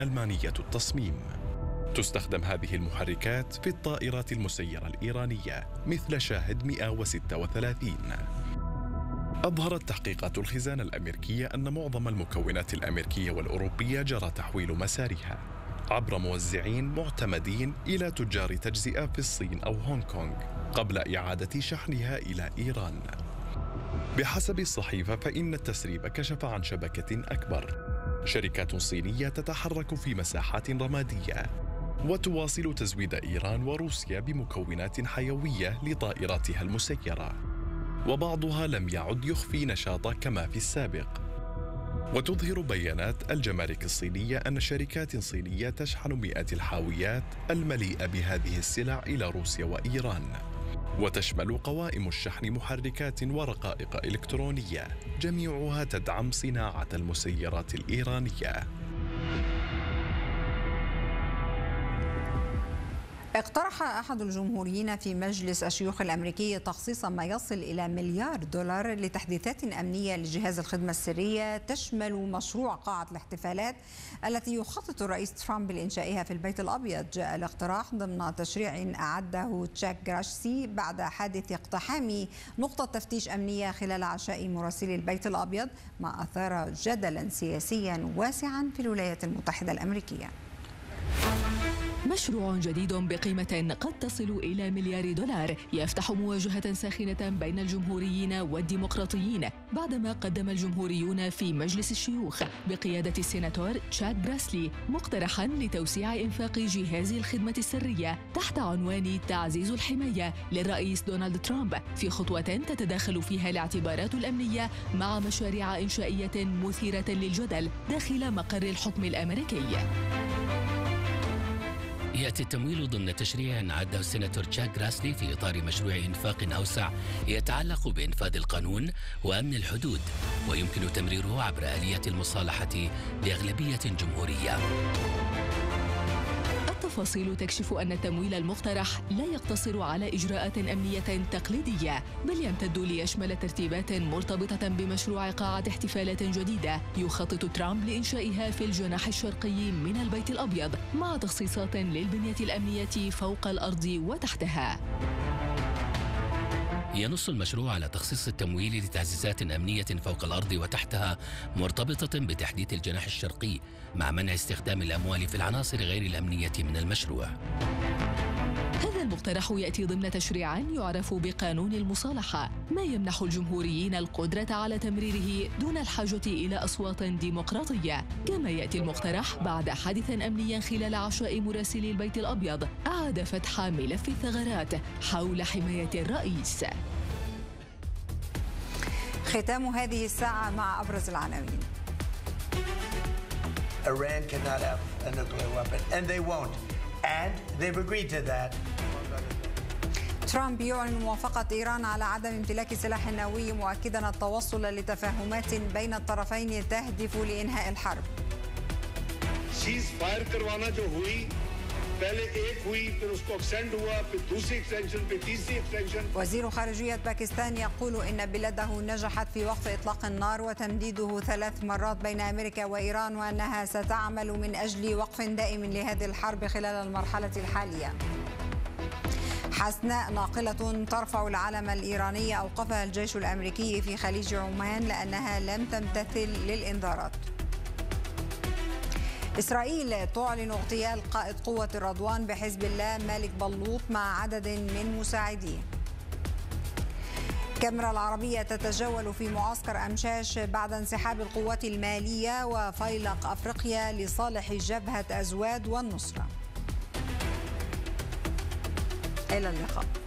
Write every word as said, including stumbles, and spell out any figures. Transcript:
ألمانية التصميم. تستخدم هذه المحركات في الطائرات المسيرة الإيرانية مثل شاهد مئة وستة وثلاثين. أظهرت تحقيقات الخزانة الأمريكية أن معظم المكونات الأمريكية والأوروبية جرى تحويل مسارها عبر موزعين معتمدين إلى تجار تجزئة في الصين أو هونغ كونغ قبل إعادة شحنها إلى إيران. بحسب الصحيفة فإن التسريب كشف عن شبكة أكبر، شركات صينية تتحرك في مساحات رمادية وتواصل تزويد إيران وروسيا بمكونات حيوية لطائراتها المسيرة، وبعضها لم يعد يخفي نشاطه كما في السابق. وتظهر بيانات الجمارك الصينية أن شركات صينية تشحن مئات الحاويات المليئة بهذه السلع إلى روسيا وإيران، وتشمل قوائم الشحن محركات ورقائق إلكترونية جميعها تدعم صناعة المسيرات الإيرانية. اقترح أحد الجمهوريين في مجلس الشيوخ الأمريكي تخصيص ما يصل إلى مليار دولار لتحديثات أمنية لجهاز الخدمة السرية تشمل مشروع قاعة الاحتفالات التي يخطط الرئيس ترامب لإنشائها في البيت الأبيض. جاء الاقتراح ضمن تشريع أعده تشاك جراسي بعد حادث اقتحام نقطة تفتيش أمنية خلال عشاء مراسلي البيت الأبيض، ما أثار جدلا سياسيا واسعا في الولايات المتحدة الأمريكية. مشروع جديد بقيمة قد تصل إلى مليار دولار يفتح مواجهة ساخنة بين الجمهوريين والديمقراطيين بعدما قدم الجمهوريون في مجلس الشيوخ بقيادة السيناتور تشاد براسلي مقترحا لتوسيع إنفاق جهاز الخدمة السرية تحت عنوان تعزيز الحماية للرئيس دونالد ترامب في خطوة تتداخل فيها الاعتبارات الأمنية مع مشاريع إنشائية مثيرة للجدل داخل مقر الحكم الأمريكي. يأتي التمويل ضمن تشريع أعده السيناتور تشاك جراسلي في إطار مشروع إنفاق أوسع يتعلق بإنفاذ القانون وأمن الحدود، ويمكن تمريره عبر آلية المصالحة بأغلبية جمهورية. التفاصيل تكشف أن التمويل المقترح لا يقتصر على إجراءات أمنية تقليدية، بل يمتد ليشمل ترتيبات مرتبطة بمشروع قاعة احتفالات جديدة يخطط ترامب لإنشائها في الجناح الشرقي من البيت الأبيض، مع تخصيصات للبنية الأمنية فوق الأرض وتحتها. ينص المشروع على تخصيص التمويل لتعزيزات أمنية فوق الأرض وتحتها مرتبطة بتحديث الجناح الشرقي، مع منع استخدام الأموال في العناصر غير الأمنية من المشروع. هذا المقترح يأتي ضمن تشريع يعرف بقانون المصالحة، ما يمنح الجمهوريين القدرة على تمريره دون الحاجة إلى أصوات ديمقراطية. كما يأتي المقترح بعد حادث أمني خلال عشاء مراسلي البيت الأبيض أعاد فتح ملف الثغرات حول حماية الرئيس. ختام هذه الساعة مع أبرز العناوين. Iran cannot have a nuclear weapon, and they won't. And they've agreed to that. ترامب يعلن موافقة إيران على عدم امتلاك سلاح نووي، مؤكدا التوصل لتفاهمات بين الطرفين تهدف لإنهاء الحرب. وزير خارجية باكستان يقول إن بلاده نجحت في وقف إطلاق النار وتمديده ثلاث مرات بين أمريكا وإيران، وأنها ستعمل من أجل وقف دائم لهذه الحرب خلال المرحلة الحالية. حسناء ناقلة ترفع العلم الإيراني أوقفها الجيش الأمريكي في خليج عمان لأنها لم تمتثل للإنذارات. إسرائيل تعلن اغتيال قائد قوة الرضوان بحزب الله مالك بلوط مع عدد من مساعديه. كاميرا العربية تتجول في معسكر أمشاش بعد انسحاب القوات المالية وفيلق أفريقيا لصالح جبهة أزواد والنصرة. إلى اللقاء.